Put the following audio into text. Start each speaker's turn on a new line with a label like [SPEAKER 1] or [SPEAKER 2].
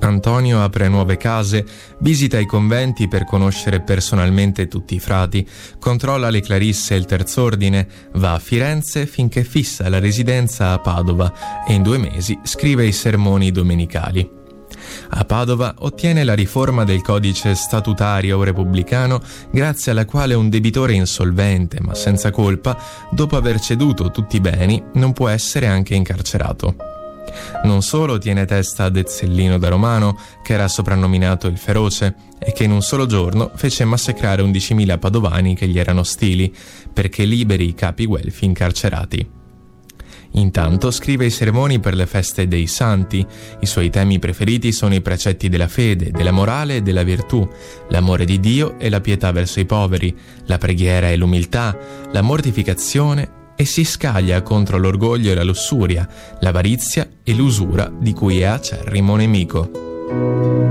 [SPEAKER 1] Antonio apre nuove case, visita i conventi per conoscere personalmente tutti i frati, controlla le clarisse e il terz'ordine, va a Firenze finché fissa la residenza a Padova e in 2 mesi scrive i sermoni domenicali. A Padova ottiene la riforma del codice statutario repubblicano, grazie alla quale un debitore insolvente ma senza colpa, dopo aver ceduto tutti i beni, non può essere anche incarcerato. Non solo tiene testa ad Ezzellino da Romano, che era soprannominato il Feroce, e che in un solo giorno fece massacrare 11.000 padovani che gli erano ostili, perché liberi i capi guelfi incarcerati. Intanto scrive i sermoni per le feste dei santi. I suoi temi preferiti sono i precetti della fede, della morale e della virtù, l'amore di Dio e la pietà verso i poveri, la preghiera e l'umiltà, la mortificazione, e si scaglia contro l'orgoglio e la lussuria, l'avarizia e l'usura di cui è acerrimo nemico.